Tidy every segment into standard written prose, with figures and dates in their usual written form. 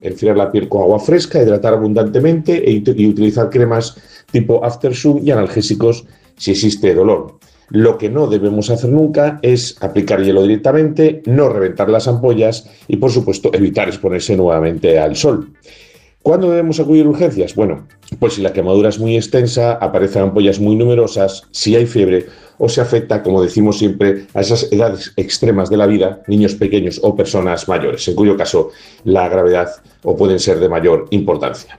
enfriar la piel con agua fresca, hidratar abundantemente y utilizar cremas tipo Aftersun y analgésicos si existe dolor. Lo que no debemos hacer nunca es aplicar hielo directamente, no reventar las ampollas y, por supuesto, evitar exponerse nuevamente al sol. ¿Cuándo debemos acudir a urgencias? Bueno, pues si la quemadura es muy extensa, aparecen ampollas muy numerosas, si hay fiebre o se afecta, como decimos siempre, a esas edades extremas de la vida, niños pequeños o personas mayores, en cuyo caso la gravedad o pueden ser de mayor importancia.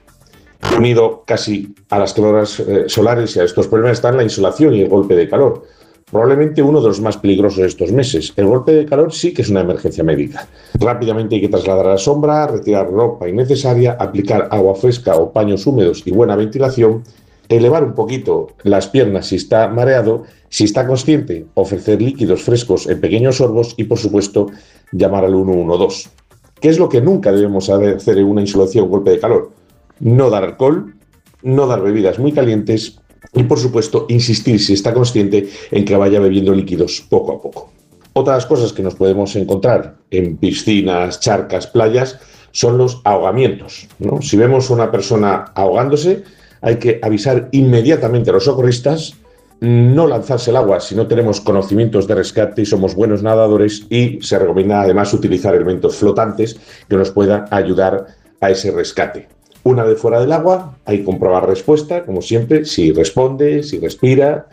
Unido casi a las quemaduras solares y a estos problemas están la insolación y el golpe de calor. Probablemente uno de los más peligrosos de estos meses. El golpe de calor sí que es una emergencia médica. Rápidamente hay que trasladar a la sombra, retirar ropa innecesaria, aplicar agua fresca o paños húmedos y buena ventilación, elevar un poquito las piernas si está mareado, si está consciente, ofrecer líquidos frescos en pequeños sorbos y, por supuesto, llamar al 112. ¿Qué es lo que nunca debemos hacer en una insolación o golpe de calor? No dar alcohol, no dar bebidas muy calientes y, por supuesto, insistir, si está consciente, en que vaya bebiendo líquidos poco a poco. Otras cosas que nos podemos encontrar en piscinas, charcas, playas, son los ahogamientos, ¿no? Si vemos a una persona ahogándose, hay que avisar inmediatamente a los socorristas, no lanzarse al agua si no tenemos conocimientos de rescate y somos buenos nadadores, y se recomienda además utilizar elementos flotantes que nos puedan ayudar a ese rescate. Una vez fuera del agua, hay que comprobar respuesta, como siempre, si responde, si respira,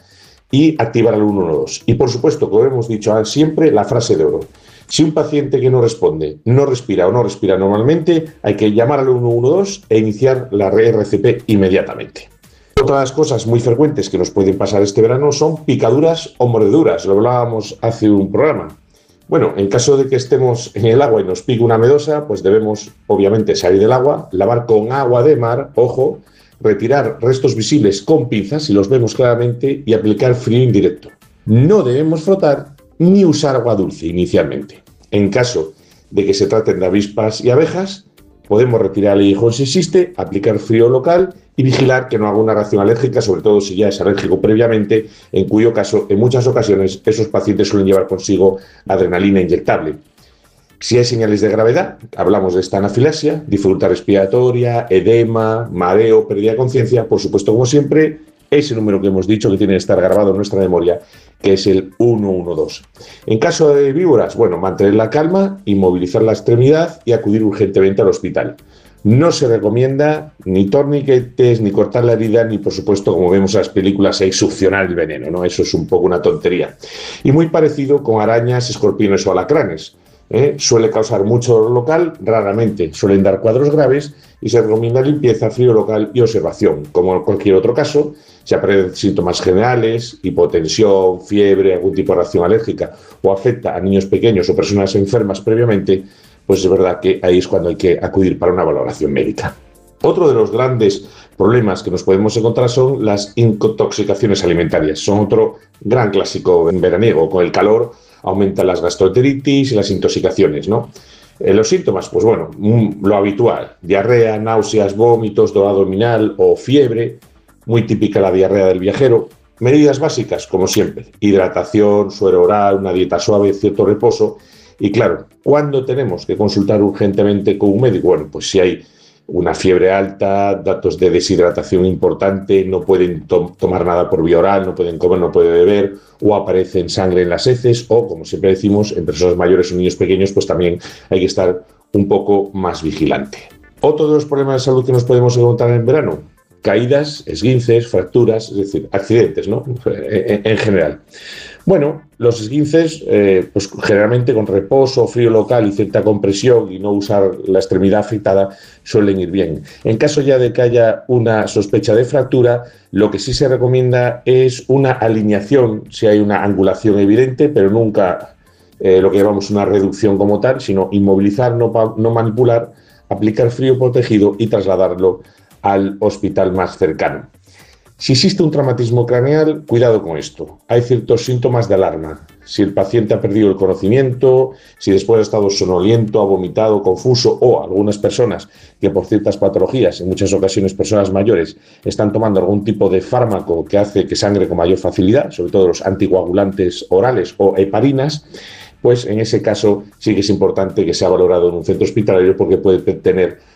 y activar al 112. Y, por supuesto, como hemos dicho siempre, la frase de oro. Si un paciente que no responde, no respira o no respira normalmente, hay que llamar al 112 e iniciar la RCP inmediatamente. Otras cosas muy frecuentes que nos pueden pasar este verano son picaduras o mordeduras. Lo hablábamos hace un programa. Bueno, en caso de que estemos en el agua y nos pique una medusa, pues debemos, obviamente, salir del agua, lavar con agua de mar, ojo, retirar restos visibles con pinzas, si los vemos claramente, y aplicar frío indirecto. No debemos frotar ni usar agua dulce inicialmente. En caso de que se traten de avispas y abejas, podemos retirar el aguijón si existe, aplicar frío local y vigilar que no haga una reacción alérgica, sobre todo si ya es alérgico previamente, en cuyo caso, en muchas ocasiones, esos pacientes suelen llevar consigo adrenalina inyectable. Si hay señales de gravedad, hablamos de esta anafilaxia, dificultad respiratoria, edema, mareo, pérdida de conciencia, por supuesto, como siempre, ese número que hemos dicho que tiene que estar grabado en nuestra memoria, que es el 112. En caso de víboras, bueno, mantener la calma, inmovilizar la extremidad y acudir urgentemente al hospital. No se recomienda ni torniquetes, ni cortar la herida, ni, por supuesto, como vemos en las películas, succionar el veneno, ¿no? Eso es un poco una tontería. Y muy parecido con arañas, escorpiones o alacranes. Suele causar mucho dolor local, raramente suelen dar cuadros graves y se recomienda limpieza, frío local y observación. Como en cualquier otro caso, si aparecen síntomas generales, hipotensión, fiebre, algún tipo de reacción alérgica o afecta a niños pequeños o personas enfermas previamente, pues es verdad que ahí es cuando hay que acudir para una valoración médica. Otro de los grandes problemas que nos podemos encontrar son las intoxicaciones alimentarias. Son otro gran clásico en veraniego. Con el calor aumentan las gastroenteritis y las intoxicaciones, ¿no? Los síntomas, pues bueno, lo habitual: diarrea, náuseas, vómitos, dolor abdominal o fiebre, muy típica la diarrea del viajero. Medidas básicas, como siempre: hidratación, suero oral, una dieta suave, cierto reposo. Y claro, ¿cuándo tenemos que consultar urgentemente con un médico? Bueno, pues si hay una fiebre alta, datos de deshidratación importante, no pueden tomar nada por vía oral, no pueden comer, no pueden beber, o aparecen sangre en las heces, o, como siempre decimos, en personas mayores o niños pequeños, pues también hay que estar un poco más vigilante. Otro de los problemas de salud que nos podemos encontrar en verano: caídas, esguinces, fracturas, es decir, accidentes, ¿no? En general. Bueno, los esguinces, pues generalmente con reposo, frío local y cierta compresión y no usar la extremidad afectada, suelen ir bien. En caso ya de que haya una sospecha de fractura, lo que sí se recomienda es una alineación, si hay una angulación evidente, pero nunca lo que llamamos una reducción como tal, sino inmovilizar, no manipular, aplicar frío protegido y trasladarlo al hospital más cercano. Si existe un traumatismo craneal, cuidado con esto. Hay ciertos síntomas de alarma. Si el paciente ha perdido el conocimiento, si después ha estado sonoliento, ha vomitado, confuso, o algunas personas que por ciertas patologías, en muchas ocasiones personas mayores, están tomando algún tipo de fármaco que hace que sangre con mayor facilidad, sobre todo los anticoagulantes orales o heparinas, pues en ese caso sí que es importante que sea valorado en un centro hospitalario porque puede tener